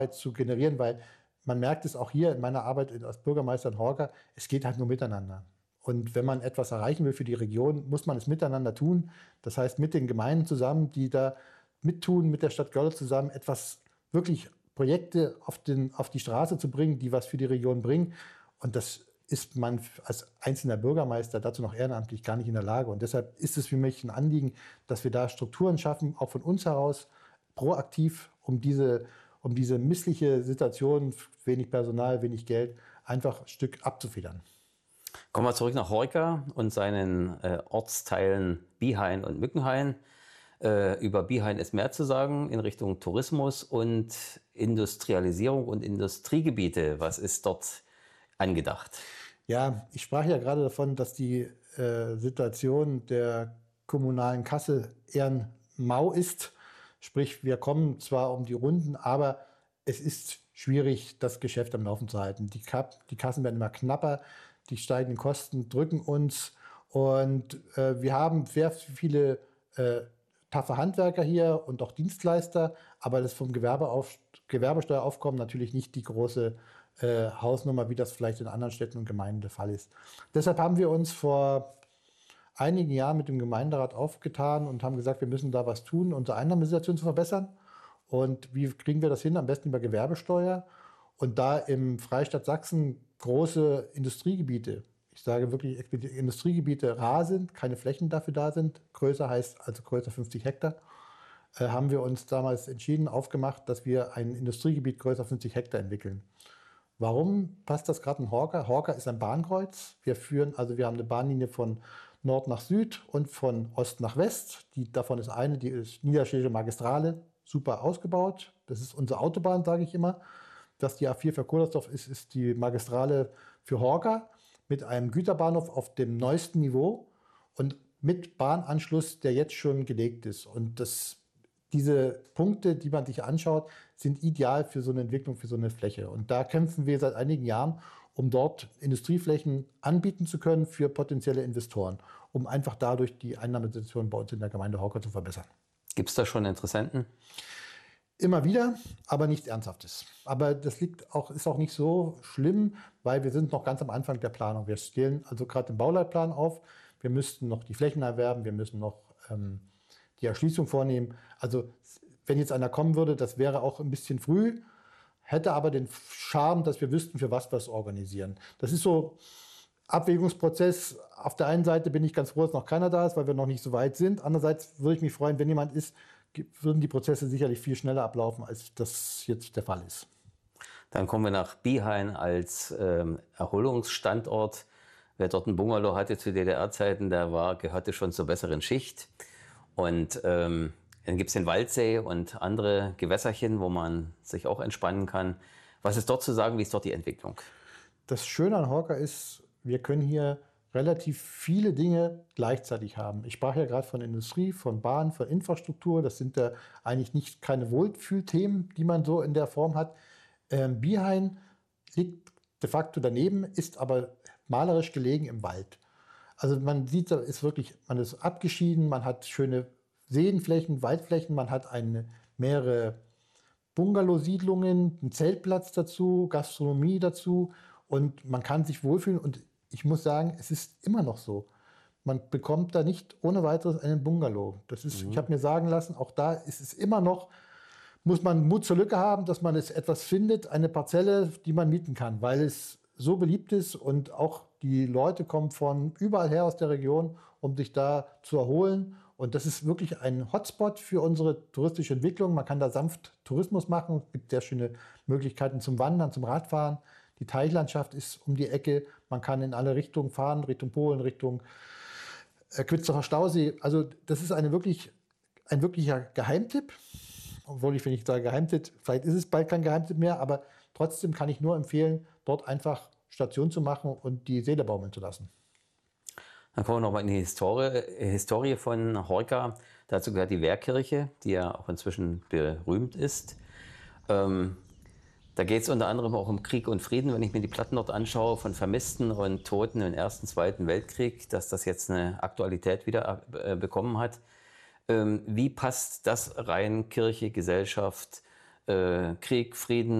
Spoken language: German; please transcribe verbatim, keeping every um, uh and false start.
zu generieren, weil man merkt es auch hier in meiner Arbeit als Bürgermeister in Horka, es geht halt nur miteinander. Und wenn man etwas erreichen will für die Region, muss man es miteinander tun. Das heißt, mit den Gemeinden zusammen, die da mittun, mit der Stadt Görlitz zusammen, etwas wirklich Projekte auf, den, auf die Straße zu bringen, die was für die Region bringen. Und das ist man als einzelner Bürgermeister dazu noch ehrenamtlich gar nicht in der Lage. Und deshalb ist es für mich ein Anliegen, dass wir da Strukturen schaffen, auch von uns heraus, proaktiv, um diese, um diese missliche Situation, wenig Personal, wenig Geld, einfach ein Stück abzufedern. Kommen wir zurück nach Horka und seinen äh, Ortsteilen Bihain und Mückenhain. Äh, über Bihain ist mehr zu sagen in Richtung Tourismus und Industrialisierung und Industriegebiete. Was ist dort angedacht? Ja, ich sprach ja gerade davon, dass die äh, Situation der kommunalen Kasse eher mau ist. Sprich, wir kommen zwar um die Runden, aber es ist schwierig, das Geschäft am Laufen zu halten. Die, Kap die Kassen werden immer knapper, die steigenden Kosten drücken uns und äh, wir haben sehr viele äh, taffe Handwerker hier und auch Dienstleister, aber das vom Gewerbeauf Gewerbesteueraufkommen natürlich nicht die große äh, Hausnummer, wie das vielleicht in anderen Städten und Gemeinden der Fall ist. Deshalb haben wir uns vor einigen Jahren mit dem Gemeinderat aufgetan und haben gesagt, wir müssen da was tun, unsere Einnahmensituation zu verbessern. Und wie kriegen wir das hin? Am besten über Gewerbesteuer. Und da im Freistaat Sachsen große Industriegebiete, ich sage wirklich Industriegebiete rar sind, keine Flächen dafür da sind, größer heißt also größer fünfzig Hektar, äh, haben wir uns damals entschieden, aufgemacht, dass wir ein Industriegebiet größer fünfzig Hektar entwickeln. Warum passt das gerade in Horka? Horka ist ein Bahnkreuz. Wir führen, also wir haben eine Bahnlinie von Nord nach Süd und von Ost nach West. Die, davon ist eine, die ist Niederschlägische Magistrale, super ausgebaut. Das ist unsere Autobahn, sage ich immer. Dass die A vier für Kohlersdorf ist, ist die Magistrale für Horka mit einem Güterbahnhof auf dem neuesten Niveau und mit Bahnanschluss, der jetzt schon gelegt ist. Und das, diese Punkte, die man sich anschaut, sind ideal für so eine Entwicklung, für so eine Fläche. Und da kämpfen wir seit einigen Jahren, um dort Industrieflächen anbieten zu können für potenzielle Investoren, um einfach dadurch die Einnahmesituation bei uns in der Gemeinde Horka zu verbessern. Gibt es da schon Interessenten? Immer wieder, aber nichts Ernsthaftes. Aber das liegt auch, ist auch nicht so schlimm, weil wir sind noch ganz am Anfang der Planung. Wir stellen also gerade den Bauleitplan auf. Wir müssten noch die Flächen erwerben, wir müssen noch ähm, die Erschließung vornehmen. Also wenn jetzt einer kommen würde, das wäre auch ein bisschen früh, hätte aber den Charme, dass wir wüssten, für was wir es organisieren. Das ist so Abwägungsprozess. Auf der einen Seite bin ich ganz froh, dass noch keiner da ist, weil wir noch nicht so weit sind. Andererseits würde ich mich freuen, wenn jemand ist, würden die Prozesse sicherlich viel schneller ablaufen, als das jetzt der Fall ist. Dann kommen wir nach Bihain als ähm, Erholungsstandort. Wer dort ein Bungalow hatte zu D D R-Zeiten, der war, gehörte schon zur besseren Schicht. Und ähm, dann gibt es den Waldsee und andere Gewässerchen, wo man sich auch entspannen kann. Was ist dort zu sagen? Wie ist dort die Entwicklung? Das Schöne an Horka ist, wir können hier relativ viele Dinge gleichzeitig haben. Ich sprach ja gerade von Industrie, von Bahn, von Infrastruktur. Das sind ja eigentlich nicht keine Wohlfühlthemen, die man so in der Form hat. Ähm, Bihain liegt de facto daneben, ist aber malerisch gelegen im Wald. Also man sieht, da ist wirklich, man ist abgeschieden, man hat schöne Seenflächen, Waldflächen, man hat eine, mehrere Bungalow-Siedlungen, einen Zeltplatz dazu, Gastronomie dazu und man kann sich wohlfühlen. Und ich muss sagen, es ist immer noch so. Man bekommt da nicht ohne weiteres einen Bungalow. Das ist, mhm. Ich habe mir sagen lassen, auch da ist es immer noch, muss man Mut zur Lücke haben, dass man es etwas findet, eine Parzelle, die man mieten kann, weil es so beliebt ist und auch die Leute kommen von überall her aus der Region, um sich da zu erholen. Und das ist wirklich ein Hotspot für unsere touristische Entwicklung. Man kann da sanft Tourismus machen. Es gibt sehr schöne Möglichkeiten zum Wandern, zum Radfahren. Die Teichlandschaft ist um die Ecke. Man kann in alle Richtungen fahren, Richtung Polen, Richtung äh, Quitzbacher Stausee. Also das ist eine wirklich, ein wirklicher Geheimtipp. Obwohl ich, wenn ich sage Geheimtipp, vielleicht ist es bald kein Geheimtipp mehr, aber trotzdem kann ich nur empfehlen, dort einfach Station zu machen und die Seele baumeln zu lassen. Dann kommen wir nochmal in die Historie, Historie von Horka. Dazu gehört die Wehrkirche, die ja auch inzwischen berühmt ist. Ähm, da geht es unter anderem auch um Krieg und Frieden. Wenn ich mir die Platten dort anschaue von Vermissten und Toten im Ersten, Zweiten Weltkrieg, dass das jetzt eine Aktualität wieder äh, bekommen hat. Ähm, wie passt das rein, Kirche, Gesellschaft, äh, Krieg, Frieden,